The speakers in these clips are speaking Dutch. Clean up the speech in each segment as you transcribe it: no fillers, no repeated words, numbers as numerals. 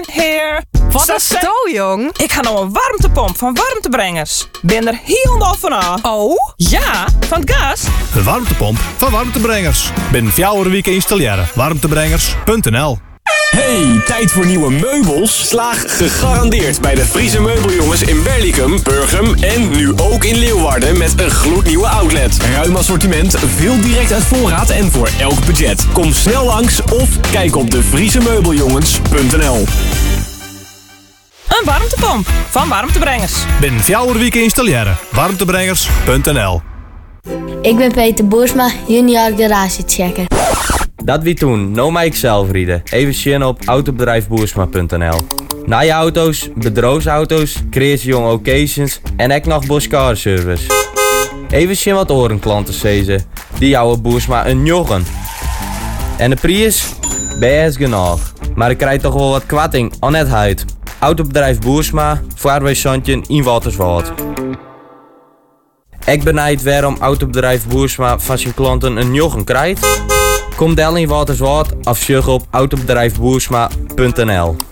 mijn heer. Wat is dat, jong? Ik ga nou een warmtepomp van Warmtebrengers. Ben er helemaal vanaf. Oh? Ja, van het gas. Een warmtepomp van Warmtebrengers. Binnen 4 weken installeren. Warmtebrengers.nl. Hey, tijd voor nieuwe meubels? Slaag gegarandeerd bij de Friese meubeljongens in Berlicum, Burgum en nu ook in Leeuwarden met een gloednieuwe outlet. Ruim assortiment, veel direct uit voorraad en voor elk budget. Kom snel langs of kijk op devriesemeubeljongens.nl. Een warmtepomp van Warmtebrengers. Binnen 4 weken installeren. Warmtebrengers.nl. Ik ben Peter Boersma, junior garagechecker. Dat wie toen, nou mij ik zelf rieden. Even zien op autobedrijfboersma.nl. Na je auto's, bedrijfsauto's, creëer jong occasions en ook nog Boskar service. Even zien wat orenklanten zezen. Die jouwen Boersma een joggen. En de prijs? Best genoeg. Maar ik krijg toch wel wat kwatting aan het huid. Autobedrijf Boersma, Vaarwijsandje in Waterswoud. Ik benijd waarom autobedrijf Boersma van zijn klanten een joggen krijgt. Kom del in Waterswoud of zoek op autobedrijfboersma.nl.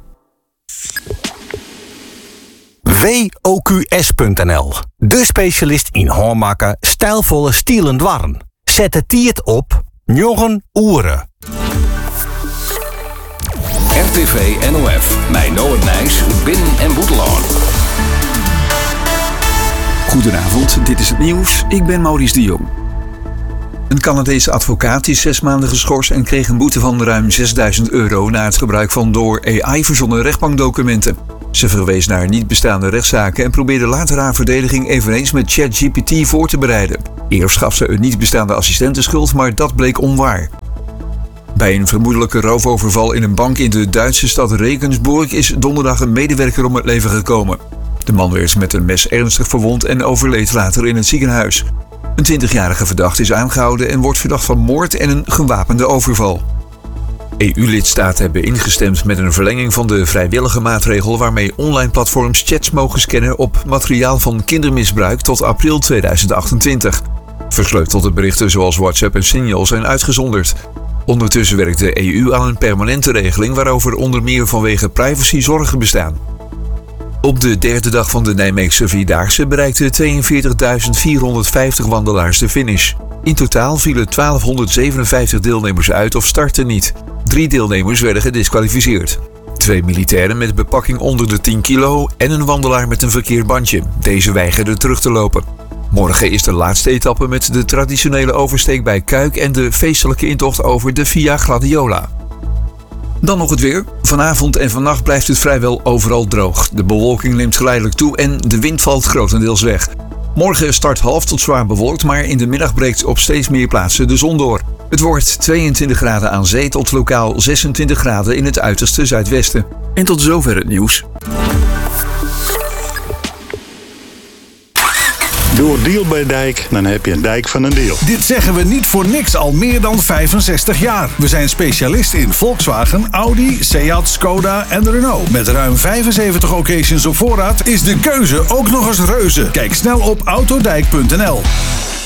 WOQS.nl. De specialist in hoormaken, stijlvolle stielend warren. Zet het tiert op, njoggen oeren. RTV NOF, mijn Noord Nijs, Binnen- en Boetelaan. Goedenavond, dit is het nieuws. Ik ben Maurice de Jong. Een Canadese advocaat is 6 maanden geschorst en kreeg een boete van ruim €6.000 na het gebruik van door AI verzonnen rechtbankdocumenten. Ze verwees naar niet bestaande rechtszaken en probeerde later haar verdediging eveneens met ChatGPT voor te bereiden. Eerst gaf ze een niet bestaande assistent de schuld, maar dat bleek onwaar. Bij een vermoedelijke roofoverval in een bank in de Duitse stad Regensburg is donderdag een medewerker om het leven gekomen. De man werd met een mes ernstig verwond en overleed later in het ziekenhuis. Een 20-jarige verdachte is aangehouden en wordt verdacht van moord en een gewapende overval. EU-lidstaten hebben ingestemd met een verlenging van de vrijwillige maatregel waarmee online platforms chats mogen scannen op materiaal van kindermisbruik tot april 2028. Versleutelde berichten zoals WhatsApp en Signal zijn uitgezonderd. Ondertussen werkt de EU aan een permanente regeling waarover onder meer vanwege privacy zorgen bestaan. Op de derde dag van de Nijmeegse Vierdaagse bereikten 42.450 wandelaars de finish. In totaal vielen 1257 deelnemers uit of startten niet. 3 deelnemers werden gediskwalificeerd. 2 militairen met bepakking onder de 10 kilo en een wandelaar met een verkeerd bandje. Deze weigerden terug te lopen. Morgen is de laatste etappe met de traditionele oversteek bij Kuik en de feestelijke intocht over de Via Gladiola. Dan nog het weer. Vanavond en vannacht blijft het vrijwel overal droog. De bewolking neemt geleidelijk toe en de wind valt grotendeels weg. Morgen start half tot zwaar bewolkt, maar in de middag breekt op steeds meer plaatsen de zon door. Het wordt 22 graden aan zee tot lokaal 26 graden in het uiterste zuidwesten. En tot zover het nieuws. Door Deal bij Dijk, dan heb je een dijk van een deal. Dit zeggen we niet voor niks al meer dan 65 jaar. We zijn specialist in Volkswagen, Audi, Seat, Skoda en Renault. Met ruim 75 occasions op voorraad is de keuze ook nog eens reuze. Kijk snel op autodijk.nl.